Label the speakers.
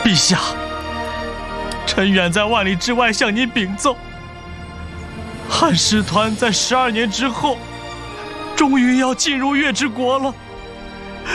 Speaker 1: 陛下，臣远在万里之外向您禀奏，汉使团在12年之后，终于要进入月之国了。